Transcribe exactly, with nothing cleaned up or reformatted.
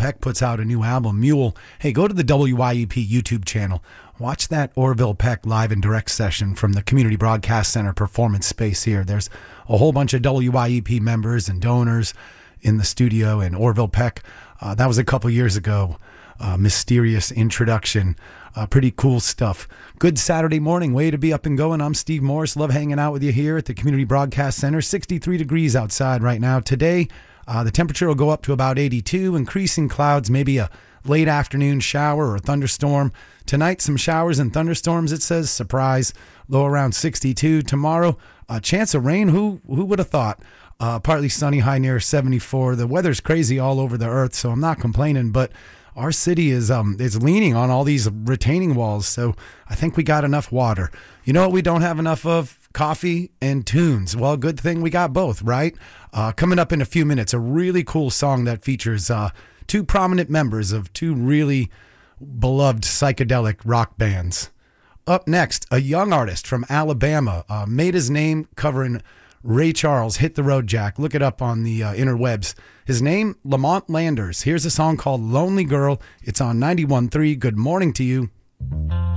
Peck puts out a new album, Mule. Hey, go to the W Y E P YouTube channel. Watch that Orville Peck live and direct session from the Community Broadcast Center performance space here. There's a whole bunch of W Y E P members and donors in the studio, and Orville Peck, uh, that was a couple years ago. Uh, mysterious introduction. Uh, pretty cool stuff. Good Saturday morning. Way to be up and going. I'm Steve Morris. Love hanging out with you here at the Community Broadcast Center. sixty-three degrees outside right now. Today, uh, the temperature will go up to about eighty-two. Increasing clouds, maybe a late afternoon shower or a thunderstorm. Tonight, some showers and thunderstorms, it says. Surprise. Low around sixty-two. Tomorrow, a chance of rain. Who, who would have thought? Uh, partly sunny, high near seventy-four. The weather's crazy all over the earth, so I'm not complaining, but our city is um is leaning on all these retaining walls, so I think we got enough water. You know what we don't have enough of? Coffee and tunes. Well, good thing we got both, right? Uh, coming up in a few minutes, a really cool song that features uh, two prominent members of two really beloved psychedelic rock bands. Up next, a young artist from Alabama uh, made his name covering Ray Charles, Hit the Road Jack. Look it up on the uh, interwebs. His name, Lamont Landers. Here's a song called Lonely Girl. It's on ninety-one point three. Good morning to you.